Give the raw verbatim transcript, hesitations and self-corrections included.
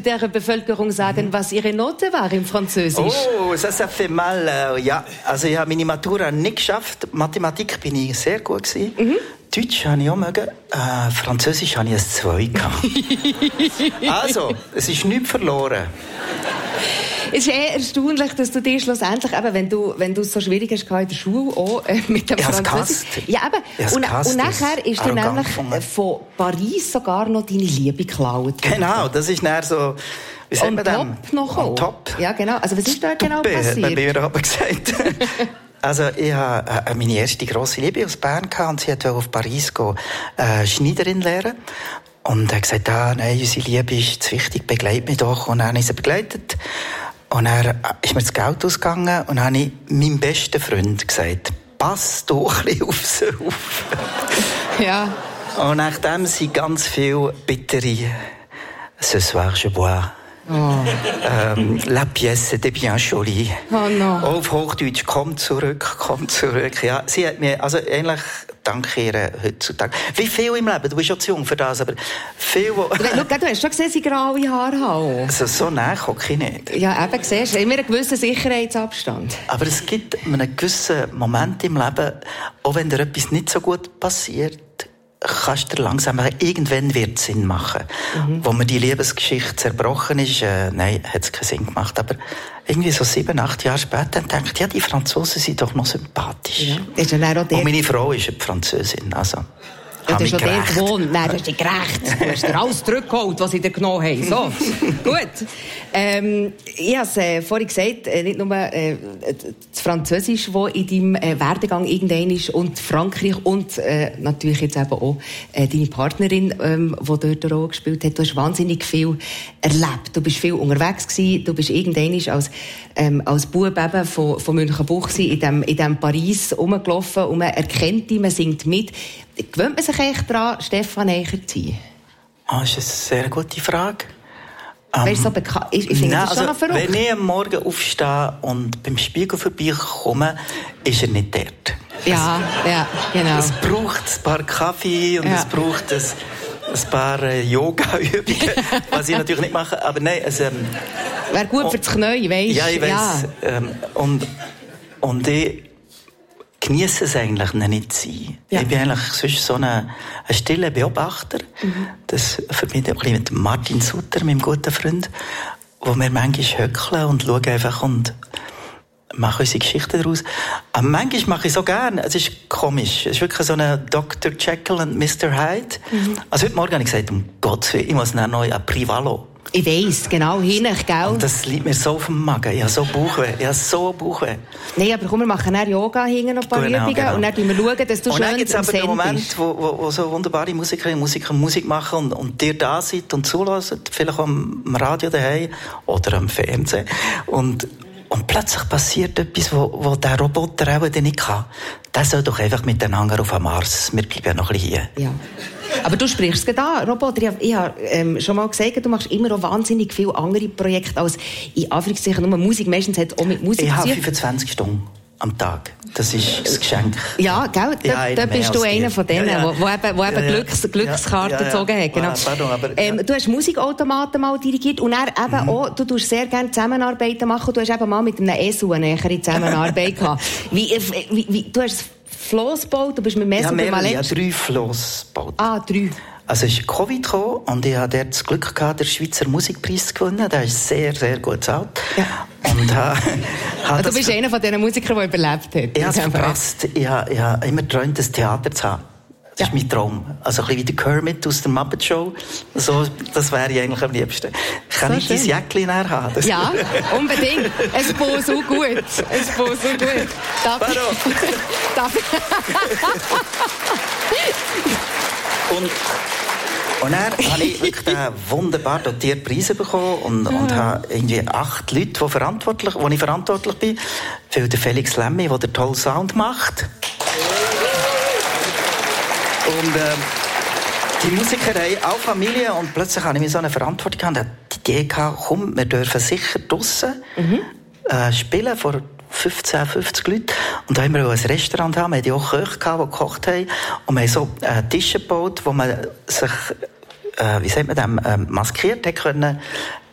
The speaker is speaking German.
der Bevölkerung sagen, was ihre Note war im Französisch? Oh, ça, ça fait mal. Äh, ja, also ich habe meine Matura nicht geschafft. Mathematik bin ich sehr gut gewesen. Mhm. Deutsch habe ich auch mögen. Äh, Französisch habe ich ein zwei gehabt. Also, es ist nichts verloren. Es ist eher erstaunlich, dass du dir schlussendlich, eben, wenn du, wenn du es so schwierig hast in der Schule, auch äh, mit dem Französisch. Ja, eben. Und, und nachher ist dir nämlich gefunden. Von Paris sogar noch deine Liebe geklaut. Genau, das ist dann so... Wie sagt man top noch On top. Ja, genau. Also was ist da genau passiert? Hat mir aber gesagt. Also ich hatte meine erste grosse Liebe aus Bern gehabt und sie wollte auf Paris gehen, äh, Schneiderin lernen. Und er hat gesagt, ah, nein, unsere Liebe ist zu wichtig, begleite mich doch. Und dann habe ich sie begleitet. Und dann ist mir das Geld ausgegangen und dann habe ich meinem besten Freund gesagt, pass doch ein bisschen auf sie auf. Ja. Und nachdem sind ganz viele bittere «Ce soir je bois». Oh. Ähm, «La pièce était bien jolie». Oh no. Auf Hochdeutsch, komm zurück, komm zurück. Ja, sie hat mir, also eigentlich danke ihr heutzutage. Wie viel im Leben, du bist schon zu jung für das, aber viel, wo... Schau, du hast schon gesehen, sie graue Haare haben. Also so nah gucke ich nicht. Ja, eben, siehst du, immer einen gewissen Sicherheitsabstand. Aber es gibt einen gewissen Moment im Leben, auch wenn dir etwas nicht so gut passiert, kannst du dir langsam, irgendwann wird es Sinn machen. Mhm. Wo mir die Liebesgeschichte zerbrochen ist, äh, nein, hat es keinen Sinn gemacht. Aber irgendwie so sieben, acht Jahre später denke ich, ja, die Franzosen sind doch noch sympathisch. Ja. Ist dann auch der... Und meine Frau ist eine Französin, also... Ja, du hast schon dort gewohnt. Nein, du hast dich gerecht. Du hast dir alles zurückgeholt, was sie dir genommen haben. So, gut. Ähm, ich habe es äh, vorhin gesagt, äh, nicht nur äh, das Französisch, das in deinem äh, Werdegang irgendein ist, und Frankreich und äh, natürlich jetzt eben auch äh, deine Partnerin, ähm, die dort eine Rolle gespielt hat. Du hast wahnsinnig viel erlebt. Du bist viel unterwegs gewesen. Du bist irgendwann als, ähm, als Bub eben von, von Münchenbuch in dem, in dem Paris rumgelaufen und man erkennt dich, man singt mit. Gewöhnt man sich echt daran, Stefan näher zu sein? Ah, das ist eine sehr gute Frage. Weißt du, so bekannt? Ich, ich finde das schon also, noch verrückt. Wenn ich am Morgen aufstehe und beim Spiegel vorbeikomme, ist er nicht dort. Ja, es, ja, genau. Es braucht ein paar Kaffee und ja. es braucht ein, ein paar äh, Yoga-Übungen, was ich natürlich nicht mache. Aber nein, es... Ähm, wäre gut für das Knie, weißt du? Ja, ich weiss. Ja. Ähm, und, und ich... genieße es eigentlich nicht zu sein. Ja. Ich bin eigentlich sonst so ein, ein stiller Beobachter. Mhm. Das verbinde ich ein bisschen mit Martin Sutter, meinem guten Freund, wo wir manchmal höckeln und schauen einfach und machen unsere Geschichten daraus. Aber manchmal mache ich so gerne. Es ist komisch. Es ist wirklich so ein Doktor Jekyll und Mister Hyde. Mhm. Also heute Morgen habe ich gesagt, um Gottes Willen, ich muss noch neu ein Privalo. Ich weiss, genau, hinten, gell? Und das liegt mir so auf dem Magen. Ich habe so Bauchweh. Ich habe so Bauchweh. Nein, aber komm, wir machen dann Yoga, hinten noch ein paar genau, Übungen. Genau. Und dann schauen wir, schauen, dass du und schön im Send bist. Und dann gibt es aber den Moment, wo, wo, wo so wunderbare Musikerinnen und Musiker Musik machen und, und dir da seid und zuhört. Vielleicht am Radio daheim oder am Fernsehen. Und, und plötzlich passiert etwas, wo, wo der Roboter auch nicht kann. Der soll doch einfach mit den Hanger auf dem Mars. Wir bleiben noch ein bisschen hier. Ja. Aber du sprichst es an, Roboter. Ich habe, ich habe ähm, schon mal gesagt, du machst immer noch wahnsinnig viele andere Projekte als in Anführungszeichen nur Musik. Meistens hat es auch mit Musik Ich habe fünfundzwanzig Stunden am Tag. Das ist das Geschenk. Ja, gell? Da, ja, da bist du einer von denen, der ja, ja. eben, wo eben ja, Glücks, Glückskarten ja, ja. gezogen hat. Genau. Pardon, aber, ja. ähm, du hast Musikautomaten mal dirigiert und dann eben mhm. auch, du tust sehr gerne Zusammenarbeiten machen. Du hast eben mal mit einem E S U eine nähere Zusammenarbeit gehabt. Wie, wie, wie, du hast Floss gebaut, du bist mit Messer ja, mehrere, ja, drei Floss gebaut. Ah, drei. Also es ist Covid gekommen und ich hatte dort das Glück gehabt, den Schweizer Musikpreis zu gewinnen. Der ist sehr, sehr gut bezahlt. Ja. Und, äh, also du bist einer von diesen Musikern, der überlebt hat. Ich habe es verpasst. Ich habe, ich habe immer geträumt, ein Theater zu haben. Das ja. ist mein Traum. Also ein bisschen wie der Kermit aus der Muppet Show. So, das wäre ich eigentlich am liebsten. Kann so ich dein Jäckchen näher haben? Das ja, unbedingt. Es ist so gut. Es ist so gut. Darf ich? Darf ich? Und, und dann habe ich wirklich den wunderbar dotierten Preis bekommen und, ja. und habe irgendwie acht Leute, die, verantwortlich, wo ich verantwortlich bin. Für den Felix Lemmy, der den tollen Sound macht. Und äh, die Musiker haben auch Familie und plötzlich habe ich mir so eine Verantwortung gehabt und die Idee gehabt, komm, wir dürfen sicher draussen mhm. äh, spielen vor fünfzehn, fünfzig Leute. Und da haben wir auch ein Restaurant haben. Wir hatten auch Köche gehabt, die gekocht haben. Und wir haben so äh, Tische gebaut, wo man sich, äh, wie sagt man das, äh, maskiert hat können,